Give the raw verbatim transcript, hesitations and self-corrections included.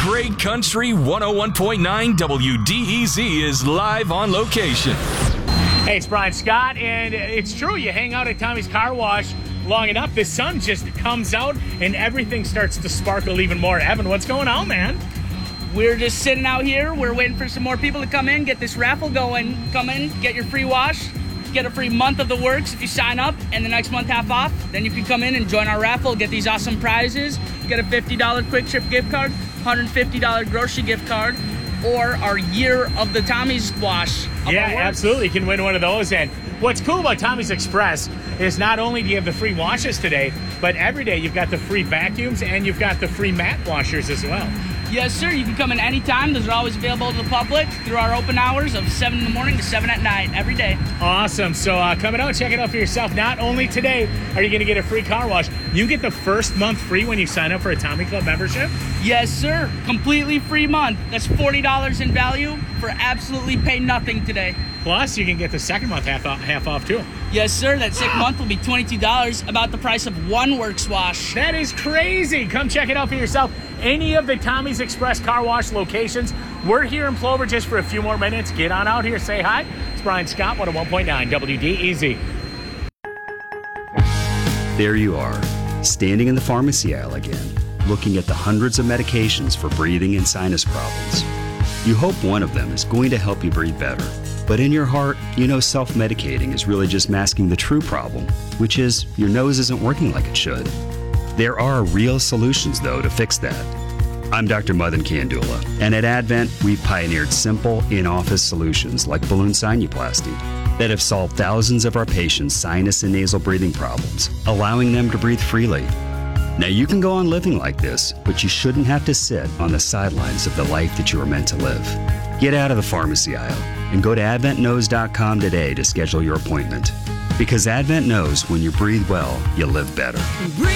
Great Country one oh one point nine W D E Z is live on location. Hey, it's Brian Scott, and it's true. You hang out at Tommy's Car Wash long enough, the sun just comes out and everything starts to sparkle even more. Evan, what's going on, man? We're just sitting out here. We're waiting for some more people to come in, get this raffle going. Come in, get your free wash, get a free month of the works if you sign up, and the next month half off. Then you can come in and join our raffle, get these awesome prizes, get a fifty dollars quick trip gift card, one hundred fifty dollars grocery gift card, or our year of the Tommy's wash. Yeah, absolutely. You can win one of those. And what's cool about Tommy's Express is not only do you have the free washes today, but every day you've got the free vacuums and you've got the free mat washers as well. Yes, sir. You can come in anytime. Those are always available to the public through our open hours of seven in the morning to seven at night every day. Awesome. So uh, coming out, check it out for yourself. Not only today are you going to get a free car wash, you get the first month free when you sign up for a Tommy Club membership. Yes, sir. Completely free month. That's forty dollars in value for absolutely pay nothing today. Plus, you can get the second month half off, half off too. Yes, sir. That second month will be twenty-two dollars, about the price of one Works wash. That is crazy. Come check it out for yourself. Any of the Tommy's Express Car Wash locations. We're here in Plover just for a few more minutes. Get on out here. Say hi. It's Brian Scott, one oh one point nine W D E Z. There you are, standing in the pharmacy aisle again, looking at the hundreds of medications for breathing and sinus problems. You hope one of them is going to help you breathe better. But in your heart, you know self-medicating is really just masking the true problem, which is your nose isn't working like it should. There are real solutions, though, to fix that. I'm Doctor Madan Kandula, and at Advent, we've pioneered simple, in-office solutions like balloon sinuplasty that have solved thousands of our patients' sinus and nasal breathing problems, allowing them to breathe freely. Now, you can go on living like this, but you shouldn't have to sit on the sidelines of the life that you were meant to live. Get out of the pharmacy aisle and go to advent nose dot com today to schedule your appointment. Because Advent knows when you breathe well, you live better. Breathe